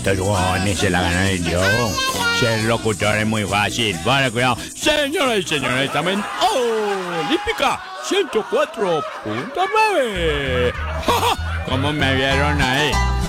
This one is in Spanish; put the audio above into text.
estos jugones se la ganan el yo. Ser locutor es muy fácil. Vale, cuidado. Señoras y señores, también Olímpica 104.9. ¿Cómo me vieron ahí?